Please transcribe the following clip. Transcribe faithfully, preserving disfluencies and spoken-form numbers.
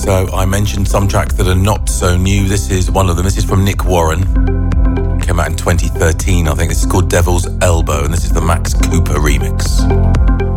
So I mentioned some tracks that are not so new. This is one of them. This is from Nick Warren. Came out in twenty thirteen, I think. This is called Devil's Elbow, and this is the Max Cooper remix.